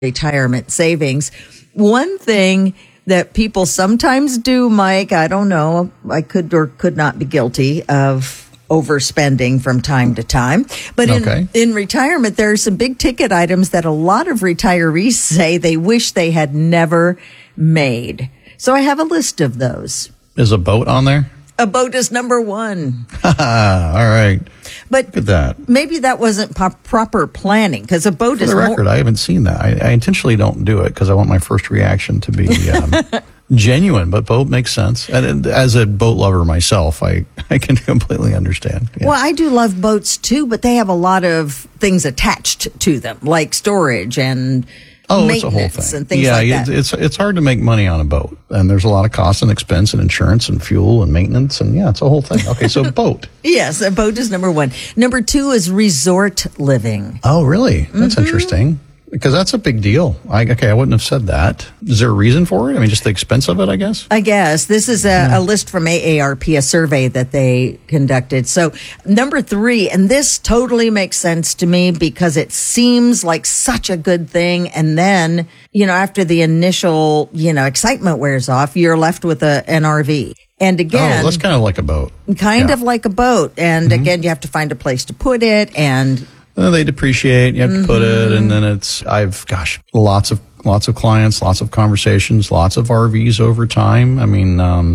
retirement savings. One thing that people sometimes do, Mike, I don't know, I could or could not be guilty of overspending from time to time. But in retirement, there are some big ticket items that a lot of retirees say they wish they had never made. So I have a list of those. Is a boat on there? A boat is number one. All right. But look at that. Maybe that wasn't proper planning, because a boat For the record, I haven't seen that. I intentionally don't do it because I want my first reaction to be genuine, but boat makes sense. And as a boat lover myself, I can completely understand. Yeah. Well, I do love boats too, but they have a lot of things attached to them, like storage and it's a whole thing. And things like that. It's hard to make money on a boat, and there's a lot of cost and expense and insurance and fuel and maintenance, and it's a whole thing. Okay, so boat. Yes, a boat is number one. Number two is resort living. Oh, really? That's interesting. Because that's a big deal. I wouldn't have said that. Is there a reason for it? I mean, just the expense of it, I guess? I guess. This is a list from AARP, a survey that they conducted. So number three, and this totally makes sense to me because it seems like such a good thing. And then, after the initial, excitement wears off, you're left with an RV. And again, that's kind of like a boat. Kind of like a boat. And again, you have to find a place to put it, and they depreciate. You have to put it, and then lots of clients, lots of conversations, lots of RVs over time. I mean,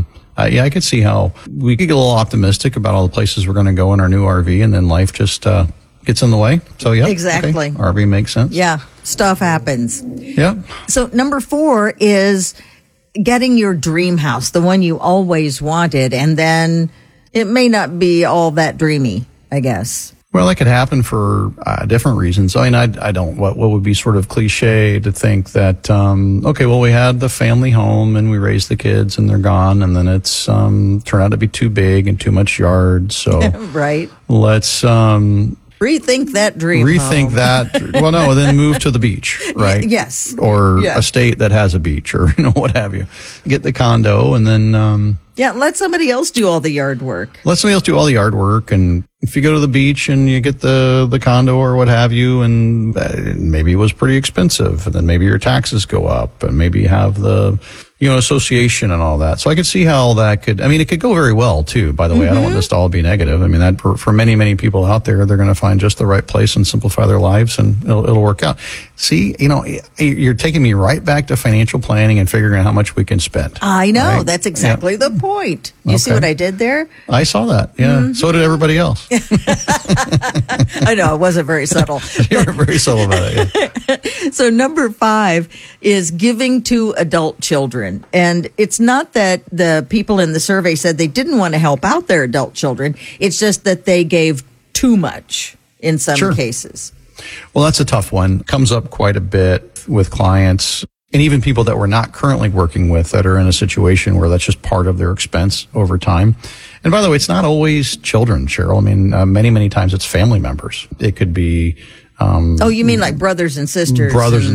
I could see how we could get a little optimistic about all the places we're going to go in our new RV, and then life just gets in the way. So exactly. Okay. RV makes sense. Yeah, stuff happens. Yeah. So number four is getting your dream house, the one you always wanted, and then it may not be all that dreamy, I guess. Well, that could happen for different reasons. I mean, I don't, what would be sort of cliche to think that, we had the family home and we raised the kids and they're gone, and then it's turned out to be too big and too much yard. So right. Let's rethink that dream home. That. Well, no, then move to the beach, right? Yes. Or a state that has a beach, or what have you. Get the condo, and then let somebody else do all the yard work. And if you go to the beach and you get the condo or what have you, and maybe it was pretty expensive, and then maybe your taxes go up, and maybe you have the association and all that. So I could see how that could, it could go very well too, by the way. I don't want this to all be negative. I mean, that for many, many people out there, they're going to find just the right place and simplify their lives, and it'll work out. See, you're taking me right back to financial planning and figuring out how much we can spend. I know. Right? That's exactly the point. You see what I did there? I saw that. Yeah. So did everybody else. I know. It wasn't very subtle. You were very subtle about it. Yeah. So number five is giving to adult children. And it's not that the people in the survey said they didn't want to help out their adult children. It's just that they gave too much in some cases. Well, that's a tough one. Comes up quite a bit with clients, and even people that we're not currently working with that are in a situation where that's just part of their expense over time. And by the way, it's not always children, Cheryl. I mean, many, many times it's family members. It could be you mean like brothers and sisters?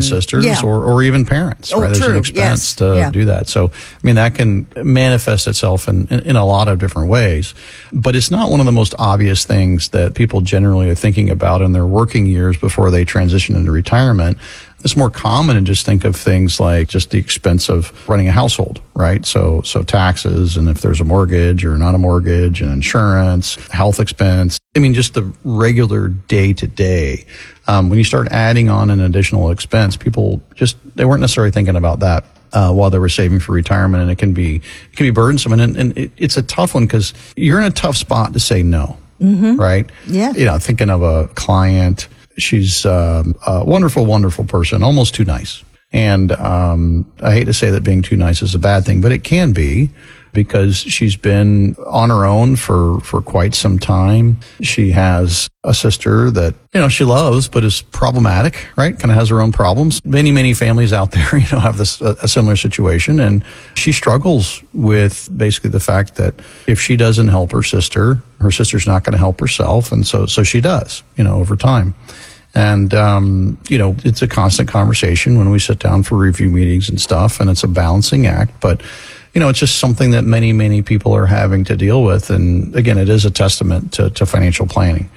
Or even parents, right? There's an expense to do that. So, that can manifest itself in a lot of different ways. But it's not one of the most obvious things that people generally are thinking about in their working years before they transition into retirement. It's more common to just think of things like just the expense of running a household, right? So taxes, and if there's a mortgage or not a mortgage, and insurance, health expense. Just the regular day to day. When you start adding on an additional expense, people they weren't necessarily thinking about that while they were saving for retirement, and it can be burdensome, and it's a tough one because you're in a tough spot to say no, right? Yeah. Thinking of a client. She's a wonderful, wonderful person, almost too nice. And I hate to say that being too nice is a bad thing, but it can be, because she's been on her own for quite some time. She has a sister that, she loves, but is problematic, right? Kind of has her own problems. Many, many families out there, have this, a similar situation. And she struggles with basically the fact that if she doesn't help her sister's not going to help herself. And so she does, over time. And, it's a constant conversation when we sit down for review meetings and stuff, and it's a balancing act, but it's just something that many, many people are having to deal with. And again, it is a testament to financial planning.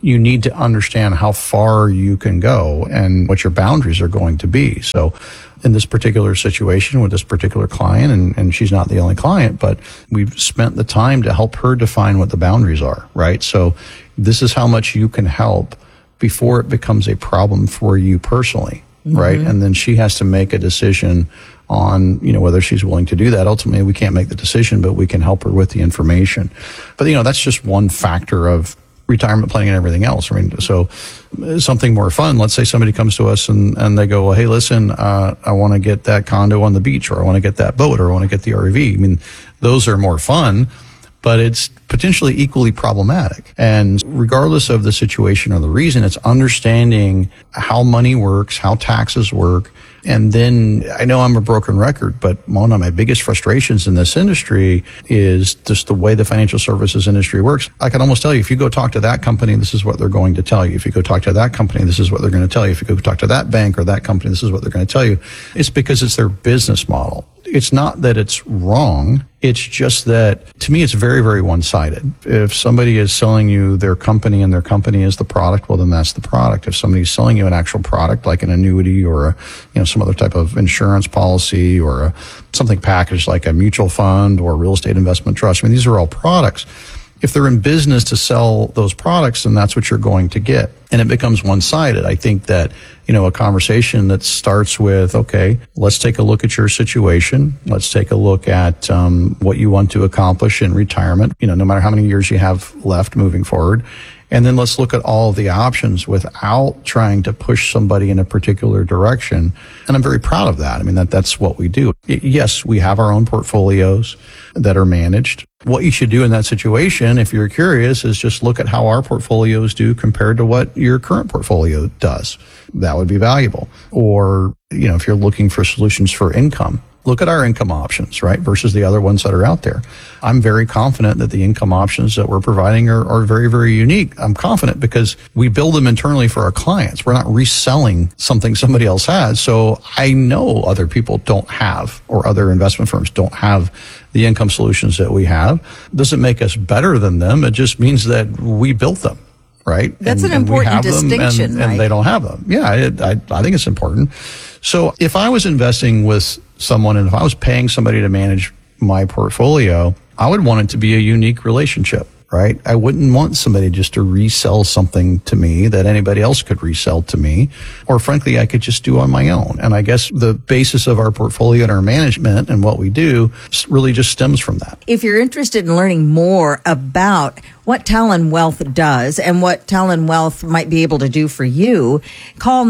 you need to understand how far you can go and what your boundaries are going to be. So in this particular situation with this particular client, and she's not the only client, but we've spent the time to help her define what the boundaries are, right? So this is how much you can help before it becomes a problem for you personally, right? And then she has to make a decision on, whether she's willing to do that. Ultimately, we can't make the decision, but we can help her with the information. But, that's just one factor of retirement planning and everything else. I mean, so something more fun, let's say somebody comes to us and they go, well, hey, listen, I want to get that condo on the beach, or I want to get that boat, or I want to get the RV. I mean, those are more fun, but it's potentially equally problematic. And regardless of the situation or the reason, it's understanding how money works, how taxes work. And then I know I'm a broken record, but one of my biggest frustrations in this industry is just the way the financial services industry works. I can almost tell you, if you go talk to that company, this is what they're going to tell you. If you go talk to that company, this is what they're going to tell you. If you go talk to that bank or that company, this is what they're going to tell you. It's because it's their business model. It's not that it's wrong. It's just that, to me, it's very, very one-sided. If somebody is selling you their company and their company is the product, well, then that's the product. If somebody's selling you an actual product like an annuity or some other type of insurance policy or something packaged like a mutual fund or real estate investment trust, I mean, these are all products. If they're in business to sell those products, then that's what you're going to get. And it becomes one-sided. I think that, a conversation that starts with, okay, let's take a look at your situation. Let's take a look at what you want to accomplish in retirement, no matter how many years you have left moving forward. And then let's look at all of the options without trying to push somebody in a particular direction. And I'm very proud of that. I mean, that's what we do. Yes, we have our own portfolios that are managed. What you should do in that situation, if you're curious, is just look at how our portfolios do compared to what your current portfolio does. That would be valuable. Or, if you're looking for solutions for income, look at our income options, right, versus the other ones that are out there. I'm very confident that the income options that we're providing are very, very unique. I'm confident because we build them internally for our clients. We're not reselling something somebody else has. So I know other people don't have, or other investment firms don't have, the income solutions that we have. Doesn't make us better than them. It just means that we built them. Right? That's an important distinction, right? And they don't have them. Yeah, I think it's important. So if I was investing with someone and if I was paying somebody to manage my portfolio, I would want it to be a unique relationship, right? I wouldn't want somebody just to resell something to me that anybody else could resell to me, or frankly, I could just do on my own. And I guess the basis of our portfolio and our management and what we do really just stems from that. If you're interested in learning more about what Talon Wealth does and what Talon Wealth might be able to do for you, call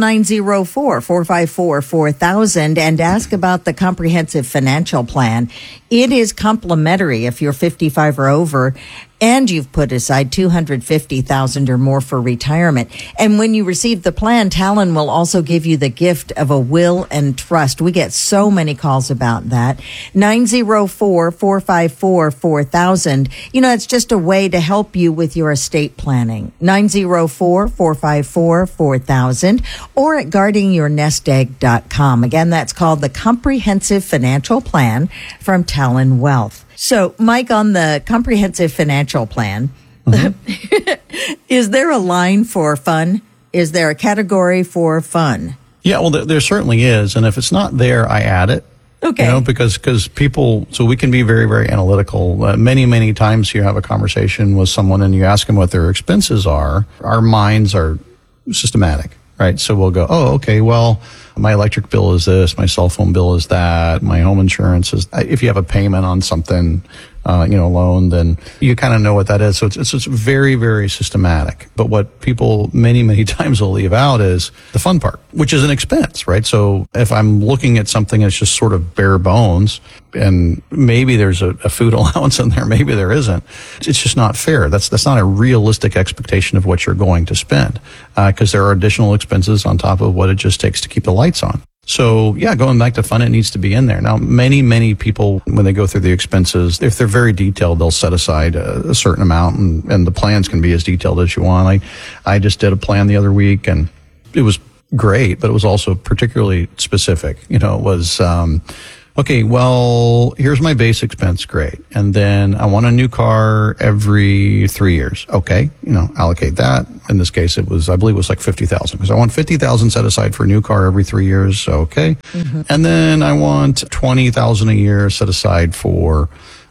904-454-4000 and ask about the comprehensive financial plan. It is complimentary if you're 55 or over and you've put aside $250,000 or more for retirement. And when you receive the plan, Talon will also give you the gift of a will and trust. We get so many calls about that. 904-454-4000. It's just a way to help you with your estate planning. 904-454-4000 or at guardingyournestegg.com. Again, that's called the Comprehensive Financial Plan from Talon Wealth. So, Mike, on the Comprehensive Financial Plan, is there a line for fun? Is there a category for fun? Yeah, well, there certainly is. And if it's not there, I add it. Okay. Because people, so we can be very, very analytical. Many, many times you have a conversation with someone and you ask them what their expenses are. Our minds are systematic, right? So we'll go, oh, okay, well, my electric bill is this, my cell phone bill is that, my home insurance is, if you have a payment on something, loan, then you kind of know what that is. So it's very, very systematic. But what people many, many times will leave out is the fun part, which is an expense, right? So if I'm looking at something that's just sort of bare bones, and maybe there's a food allowance in there, maybe there isn't, it's just not fair. That's not a realistic expectation of what you're going to spend, because there are additional expenses on top of what it just takes to keep the lights on. So, yeah, going back to fun, it needs to be in there. Now, many, many people, when they go through the expenses, if they're very detailed, they'll set aside a certain amount, and the plans can be as detailed as you want. I just did a plan the other week, and it was great, but it was also particularly specific. It was okay, well, here's my base expense. Great. And then I want a new car every 3 years. Okay. Allocate that. In this case, I believe it was like 50,000 because I want 50,000 set aside for a new car every 3 years. Okay. Mm-hmm. And then I want 20,000 a year set aside for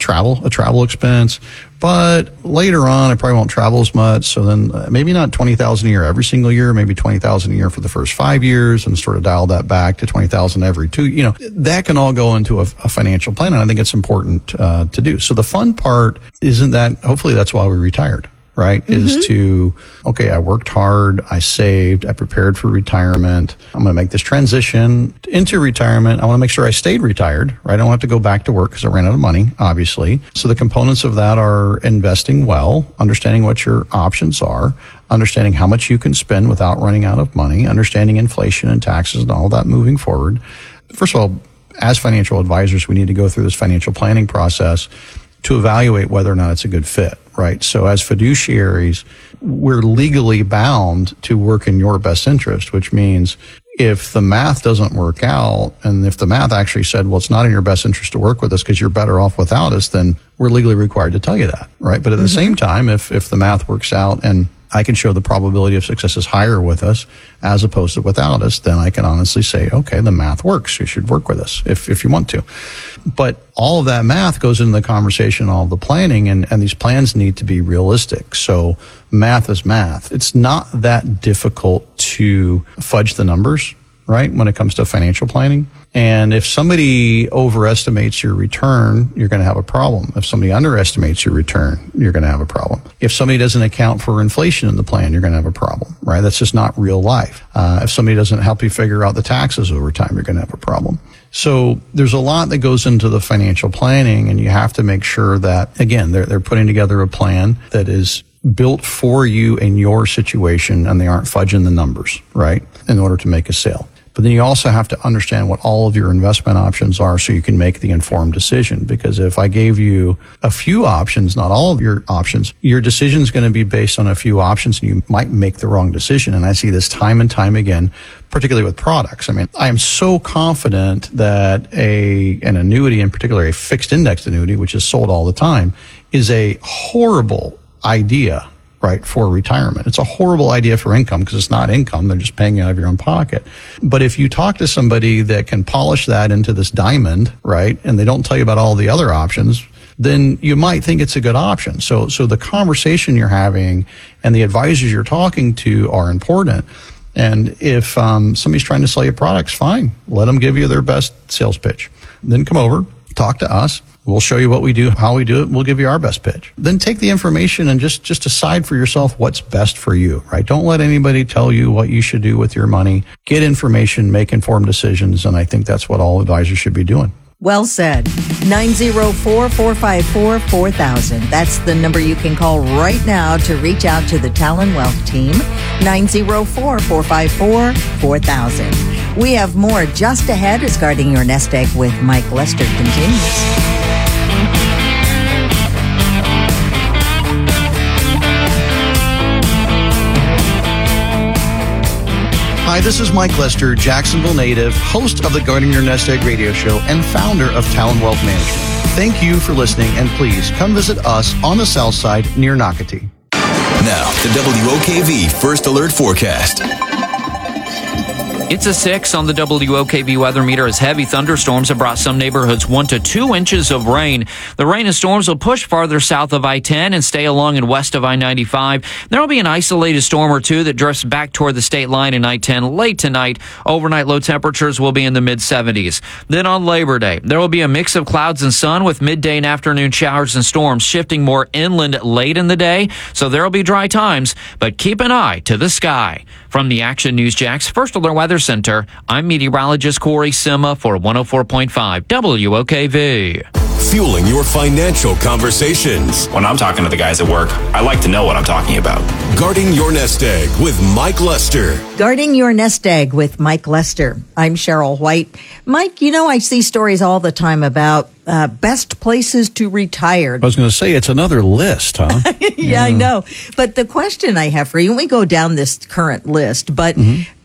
a travel expense. But later on, I probably won't travel as much. So then maybe not 20,000 a year every single year, maybe 20,000 a year for the first 5 years and sort of dial that back to 20,000 every 2. That can all go into a financial plan. And I think it's important to do. So the fun part isn't that, hopefully that's why we retired. Right? Mm-hmm. Is to, okay, I worked hard, I saved, I prepared for retirement. I'm going to make this transition into retirement. I want to make sure I stayed retired, right? I don't have to go back to work because I ran out of money, obviously. So the components of that are investing well, understanding what your options are, understanding how much you can spend without running out of money, understanding inflation and taxes and all that moving forward. First of all, as financial advisors, we need to go through this financial planning process to evaluate whether or not it's a good fit, right? So as fiduciaries, we're legally bound to work in your best interest, which means if the math doesn't work out, and if the math actually said, well, it's not in your best interest to work with us because you're better off without us, then we're legally required to tell you that, right? But at the same time, if the math works out and I can show the probability of success is higher with us as opposed to without us, then I can honestly say, okay, the math works. You should work with us if you want to. But all of that math goes into the conversation, all of the planning, and these plans need to be realistic. So math is math. It's not that difficult to fudge the numbers, right, when it comes to financial planning. And if somebody overestimates your return, you're going to have a problem. If somebody underestimates your return, you're going to have a problem. If somebody doesn't account for inflation in the plan, you're going to have a problem, right? That's just not real life. If somebody doesn't help you figure out the taxes over time, you're going to have a problem. So there's a lot that goes into the financial planning, and you have to make sure that, again, they're putting together a plan that is built for you in your situation, and they aren't fudging the numbers, right, in order to make a sale. But then you also have to understand what all of your investment options are so you can make the informed decision. Because if I gave you a few options, not all of your options, your decision is going to be based on a few options and you might make the wrong decision. And I see this time and time again, particularly with products. I mean, I am so confident that an annuity, in particular a fixed indexed annuity, which is sold all the time, is a horrible idea, right, for retirement. It's a horrible idea for income because it's not income. They're just paying you out of your own pocket. But if you talk to somebody that can polish that into this diamond, right, and they don't tell you about all the other options, then you might think it's a good option. So the conversation you're having and the advisors you're talking to are important. And if somebody's trying to sell you products, fine. Let them give you their best sales pitch. Then come over, talk to us. We'll show you what we do, how we do it. We'll give you our best pitch. Then take the information and just decide for yourself what's best for you, right? Don't let anybody tell you what you should do with your money. Get information, make informed decisions, and I think that's what all advisors should be doing. Well said. 904-454-4000. That's the number you can call right now to reach out to the Talon Wealth team. 904-454-4000. We have more just ahead as Guarding Your Nest Egg with Mike Lester continues. Hi, this is Mike Lester, Jacksonville native, host of the Guarding Your Nest Egg radio show and founder of Talon Wealth Management. Thank you for listening, and please come visit us on the south side near Nocatee. Now, the WOKV First Alert Forecast. It's a 6 on the WOKV weather meter as heavy thunderstorms have brought some neighborhoods 1 to 2 inches of rain. The rain and storms will push farther south of I-10 and stay along and west of I-95. There will be an isolated storm or two that drifts back toward the state line in I-10 late tonight. Overnight low temperatures will be in the mid-70s. Then on Labor Day, there will be a mix of clouds and sun with midday and afternoon showers and storms shifting more inland late in the day. So there will be dry times, but keep an eye to the sky. From the Action News Jax First Alert Weather Center, I'm meteorologist Corey Sima for 104.5 WOKV. Fueling your financial conversations. When I'm talking to the guys at work, I like to know what I'm talking about. Guarding Your Nest Egg with Mike Lester. Guarding Your Nest Egg with Mike Lester. I'm Cheryl White. Mike, I see stories all the time about best places to retire. I was going to say, it's another list, huh? Yeah, I know. But the question I have for you, we go down this current list, but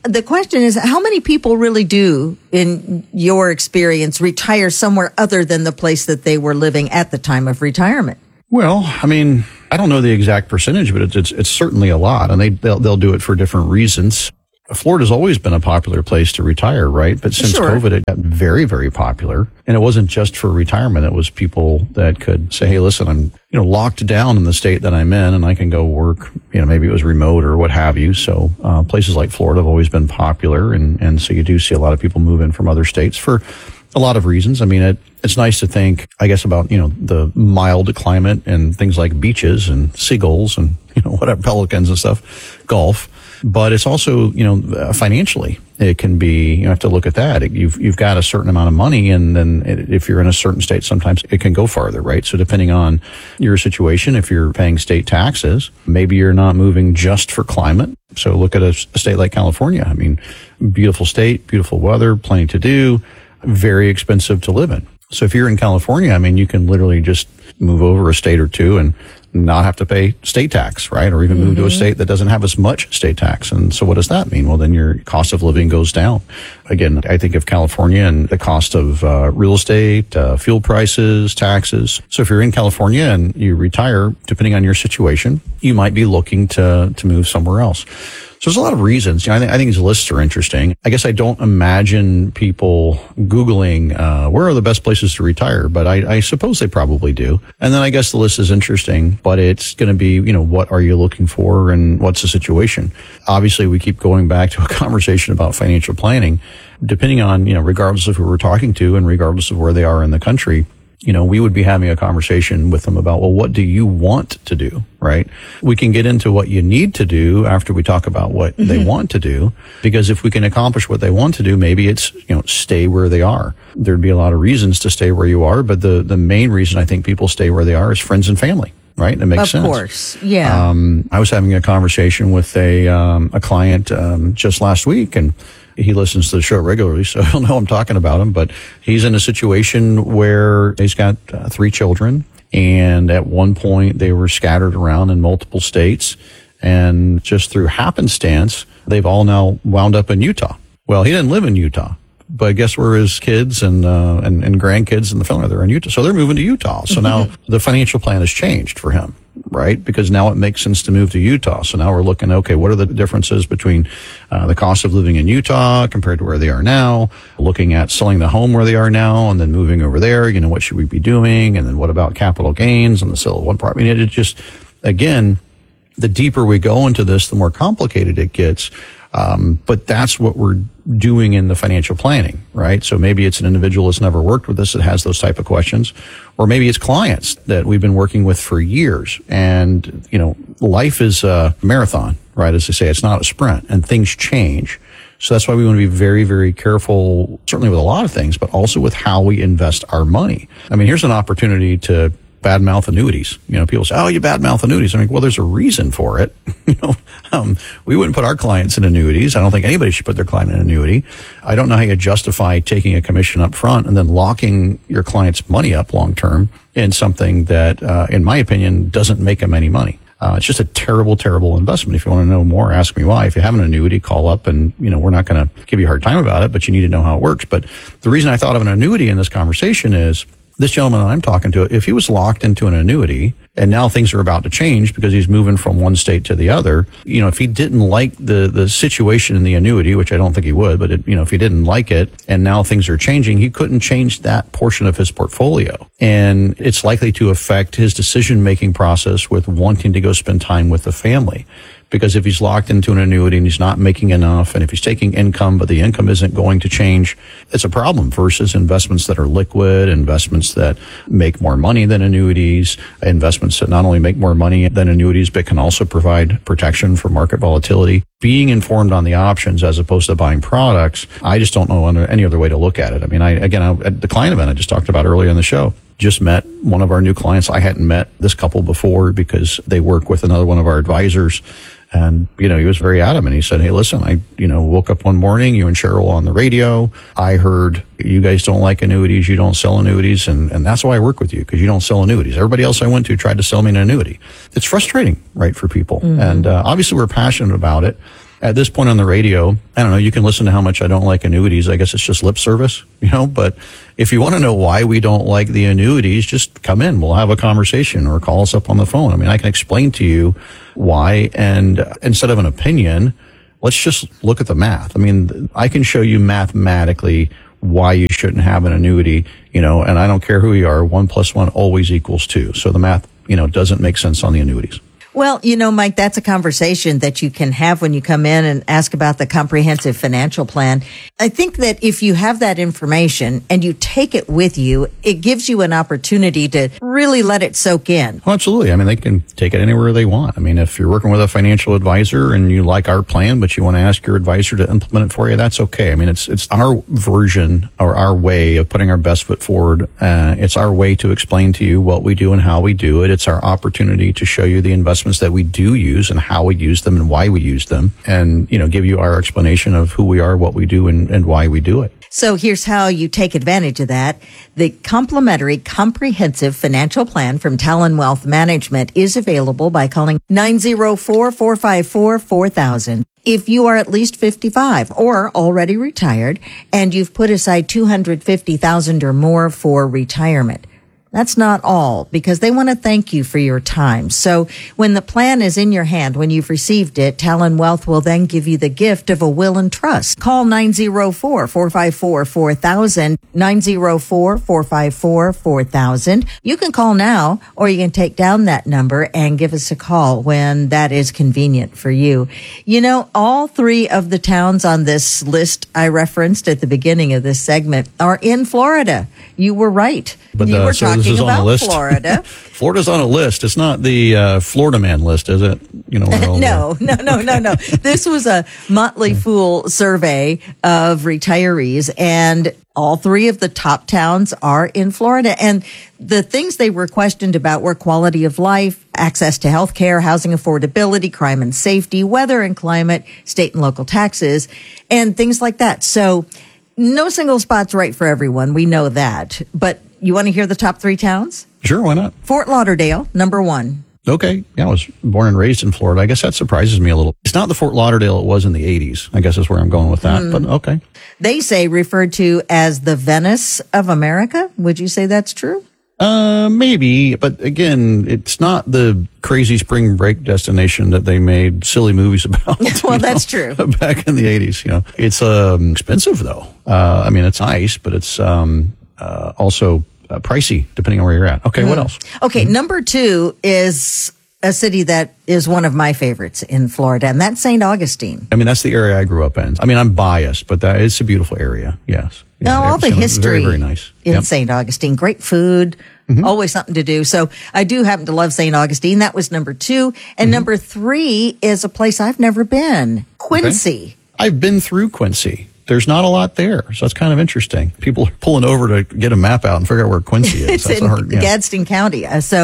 the question is, how many people really do, in your experience, retire somewhere other than the place that they were living at the time of retirement? Well, I mean, I don't know the exact percentage, but it's certainly a lot, and they'll do it for different reasons. Florida's always been a popular place to retire, right? But since COVID, it got very, very popular. And it wasn't just for retirement. It was people that could say, hey, listen, I'm, locked down in the state that I'm in and I can go work, maybe it was remote or what have you. So, places like Florida have always been popular. And so you do see a lot of people move in from other states for a lot of reasons. I mean, it's nice to think, I guess, about, the mild climate and things like beaches and seagulls and, whatever, pelicans and stuff, golf. But it's also, financially, it can be, you have to look at that. You've got a certain amount of money, and then if you're in a certain state, sometimes it can go farther, right? So depending on your situation, if you're paying state taxes, maybe you're not moving just for climate. So look at a state like California. I mean, beautiful state, beautiful weather, plenty to do, very expensive to live in. So if you're in California, I mean, you can literally just move over a state or two and not have to pay state tax, right? Or even move to a state that doesn't have as much state tax. And so what does that mean? Well, then your cost of living goes down. Again, I think of California and the cost of real estate, fuel prices, taxes. So if you're in California and you retire, depending on your situation, you might be looking to move somewhere else. So there's a lot of reasons. I think these lists are interesting. I guess I don't imagine people Googling, where are the best places to retire, but I suppose they probably do. And then I guess the list is interesting, but it's going to be, what are you looking for and what's the situation? Obviously, we keep going back to a conversation about financial planning. Depending on, regardless of who we're talking to and regardless of where they are in the country, we would be having a conversation with them about, well, what do you want to do, right? We can get into what you need to do after we talk about what they want to do, because if we can accomplish what they want to do, maybe it's, stay where they are. There'd be a lot of reasons to stay where you are, but the main reason I think people stay where they are is friends and family, right? It makes sense. Of course, yeah. I was having a conversation with a client just last week, and he listens to the show regularly, so he'll know I'm talking about him. But he's in a situation where he's got 3 children, and at one point they were scattered around in multiple states, and just through happenstance, they've all now wound up in Utah. Well, he didn't live in Utah, but guess where his kids and grandkids and the family, they're in Utah. So they're moving to Utah. So now the financial plan has changed for him, right? Because now it makes sense to move to Utah. So now we're looking, okay, what are the differences between the cost of living in Utah compared to where they are now? Looking at selling the home where they are now and then moving over there, what should we be doing? And then what about capital gains and the sale of one part? I mean, it just, again, the deeper we go into this, the more complicated it gets. But that's what we're doing in the financial planning, right? So maybe it's an individual that's never worked with us that has those type of questions, or maybe it's clients that we've been working with for years. And, life is a marathon, right? As they say, it's not a sprint, and things change. So that's why we want to be very, very careful, certainly with a lot of things, but also with how we invest our money. I mean, here's an opportunity to badmouth annuities. People say, oh, you badmouth annuities. I mean, well, there's a reason for it. We wouldn't put our clients in annuities. I don't think anybody should put their client in an annuity. I don't know how you justify taking a commission up front and then locking your client's money up long term in something that, in my opinion, doesn't make them any money. It's just a terrible, terrible investment. If you want to know more, ask me why. If you have an annuity, call up and, we're not going to give you a hard time about it, but you need to know how it works. But the reason I thought of an annuity in this conversation is this gentleman that I'm talking to, if he was locked into an annuity and now things are about to change because he's moving from one state to the other, if he didn't like the situation in the annuity, which I don't think he would, but if he didn't like it and now things are changing, he couldn't change that portion of his portfolio. And it's likely to affect his decision-making process with wanting to go spend time with the family. Because if he's locked into an annuity and he's not making enough, and if he's taking income, but the income isn't going to change, it's a problem versus investments that are liquid, investments that make more money than annuities, investments that not only make more money than annuities, but can also provide protection for market volatility. Being informed on the options as opposed to buying products, I just don't know any other way to look at it. I mean, at the client event I just talked about earlier in the show, just met one of our new clients. I hadn't met this couple before because they work with another one of our advisors. And, he was very adamant. He said, hey, listen, I, woke up one morning, you and Cheryl on the radio. I heard you guys don't like annuities. You don't sell annuities. And that's why I work with you, because you don't sell annuities. Everybody else I went to tried to sell me an annuity. It's frustrating, right, for people. And obviously we're passionate about it. at this point on the radio, I don't know, you can listen to how much I don't like annuities. I guess it's just lip service, but if you want to know why we don't like the annuities, just come in. We'll have a conversation or call us up on the phone. I mean, I can explain to you why, and instead of an opinion, let's just look at the math. I mean, I can show you mathematically why you shouldn't have an annuity, and I don't care who you are, 1 + 1 always equals 2. So the math, doesn't make sense on the annuities. Well, Mike, that's a conversation that you can have when you come in and ask about the comprehensive financial plan. I think that if you have that information and you take it with you, it gives you an opportunity to really let it soak in. Oh, absolutely. I mean, they can take it anywhere they want. I mean, if you're working with a financial advisor and you like our plan, but you want to ask your advisor to implement it for you, that's okay. I mean, it's our version or our way of putting our best foot forward. It's our way to explain to you what we do and how we do it. It's our opportunity to show you the investments that we do use and how we use them and why we use them, and give you our explanation of who we are, what we do, and why we do it. So here's how you take advantage of that. The complimentary comprehensive financial plan from Talon Wealth Management is available by calling 904-454-4000. If you are at least 55 or already retired and you've put aside $250,000 or more for retirement. That's not all, because they want to thank you for your time. So when the plan is in your hand, when you've received it, Talon Wealth will then give you the gift of a will and trust. Call 904-454-4000, 904-454-4000. You can call now, or you can take down that number and give us a call when that is convenient for you. All 3 of the towns on this list I referenced at the beginning of this segment are in Florida. You were right. But you were talking about Florida. Florida's on a list. It's not the Florida Man list, is it? No. This was a Motley Fool survey of retirees, and all 3 of the top towns are in Florida. And the things they were questioned about were quality of life, access to health care, housing affordability, crime and safety, weather and climate, state and local taxes, and things like that. So no single spot's right for everyone. We know that. But you want to hear the top 3 towns? Sure, why not? Fort Lauderdale, number 1. Okay. Yeah, I was born and raised in Florida. I guess that surprises me a little. It's not the Fort Lauderdale it was in the 80s. I guess is where I'm going with that, but okay. They say referred to as the Venice of America. Would you say that's true? Maybe, but again, it's not the crazy spring break destination that they made silly movies about. Well, that's true. Back in the 80s, It's expensive though. I mean, it's nice, but it's also pricey depending on where you're at. Okay, what else? Okay, number 2 is a city that is one of my favorites in Florida, and that's St. Augustine. I mean, that's the area I grew up in. I mean, I'm biased, but it's a beautiful area. Yes. Now, all the history very, very nice. in St. Augustine, great food, always something to do. So I do happen to love St. Augustine. That was number 2. And number 3 is a place I've never been, Quincy. Okay. I've been through Quincy. There's not a lot there, so that's kind of interesting. People are pulling over to get a map out and figure out where Quincy is. It's in Gadsden County.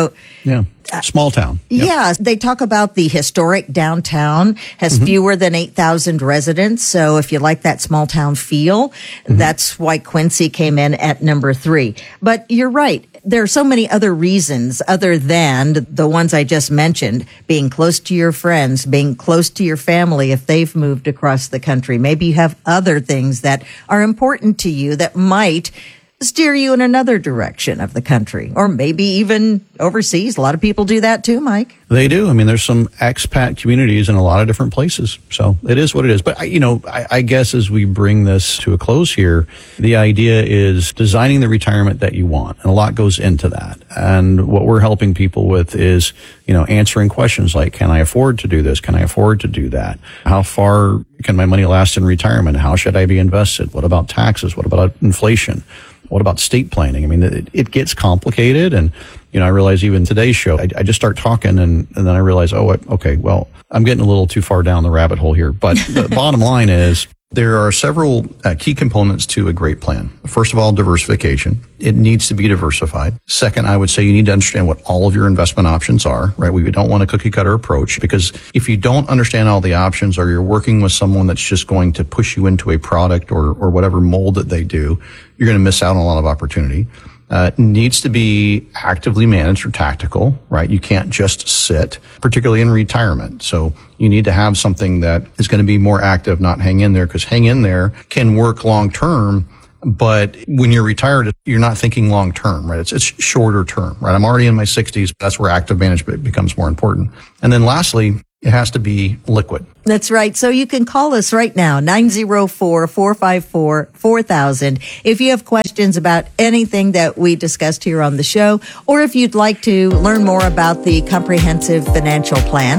Small town. Yep. Yeah, they talk about the historic downtown has fewer than 8,000 residents. So if you like that small town feel, that's why Quincy came in at number 3. But you're right. There are so many other reasons other than the ones I just mentioned, being close to your friends, being close to your family if they've moved across the country. Maybe you have other things that are important to you that might steer you in another direction of the country, or maybe even overseas. A lot of people do that too, Mike. They do. I mean, there's some expat communities in a lot of different places. So it is what it is. But, I guess as we bring this to a close here, the idea is designing the retirement that you want. And a lot goes into that. And what we're helping people with is, answering questions like, can I afford to do this? Can I afford to do that? How far can my money last in retirement? How should I be invested? What about taxes? What about inflation? What about estate planning? I mean, it gets complicated. And, I realize even today's show, I just start talking and then I realize, okay, well, I'm getting a little too far down the rabbit hole here. But the bottom line is there are several key components to a great plan. First of all, diversification. It needs to be diversified. Second, I would say you need to understand what all of your investment options are, right? We don't want a cookie cutter approach, because if you don't understand all the options, or you're working with someone that's just going to push you into a product or whatever mold that they do, you're going to miss out on a lot of opportunity. needs to be actively managed or tactical, right? You can't just sit, particularly in retirement. So you need to have something that is going to be more active, not hang in there, because hang in there can work long term. But when you're retired, you're not thinking long term, right? It's shorter term, right? I'm already in my 60s. That's where active management becomes more important. And then lastly, it has to be liquid. That's right. So you can call us right now, 904-454-4000. If you have questions about anything that we discussed here on the show, or if you'd like to learn more about the comprehensive financial plan,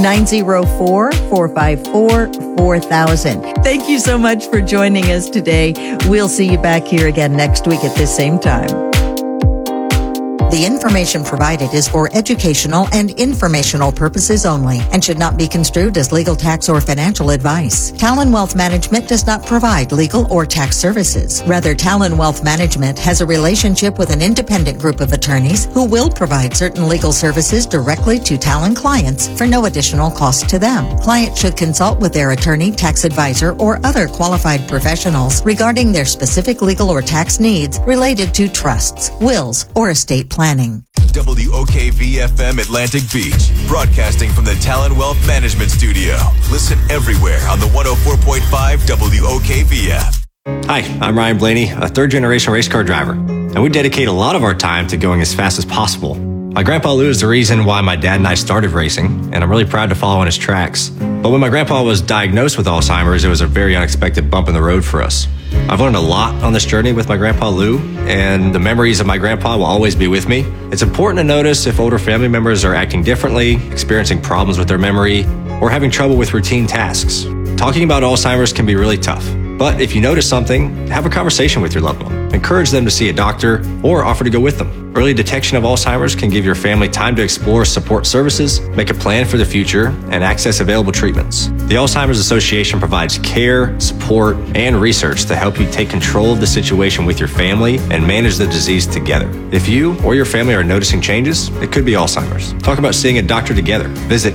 904-454-4000. Thank you so much for joining us today. We'll see you back here again next week at this same time. The information provided is for educational and informational purposes only and should not be construed as legal, tax, or financial advice. Talon Wealth Management does not provide legal or tax services. Rather, Talon Wealth Management has a relationship with an independent group of attorneys who will provide certain legal services directly to Talon clients for no additional cost to them. Clients should consult with their attorney, tax advisor, or other qualified professionals regarding their specific legal or tax needs related to trusts, wills, or estate planning. WOKV-FM Atlantic Beach, broadcasting from the Talon Wealth Management Studio. Listen everywhere on the 104.5 WOKV app. Hi, I'm Ryan Blaney, a third-generation race car driver, and we dedicate a lot of our time to going as fast as possible. My grandpa Lou is the reason why my dad and I started racing, and I'm really proud to follow in his tracks. But when my grandpa was diagnosed with Alzheimer's, it was a very unexpected bump in the road for us. I've learned a lot on this journey with my grandpa Lou, and the memories of my grandpa will always be with me. It's important to notice if older family members are acting differently, experiencing problems with their memory, or having trouble with routine tasks. Talking about Alzheimer's can be really tough. But if you notice something, have a conversation with your loved one. Encourage them to see a doctor or offer to go with them. Early detection of Alzheimer's can give your family time to explore support services, make a plan for the future, and access available treatments. The Alzheimer's Association provides care, support, and research to help you take control of the situation with your family and manage the disease together. If you or your family are noticing changes, it could be Alzheimer's. Talk about seeing a doctor together. Visit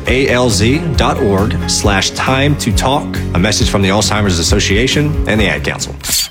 alz.org/time to talk. A message from the Alzheimer's Association and the Ad Council.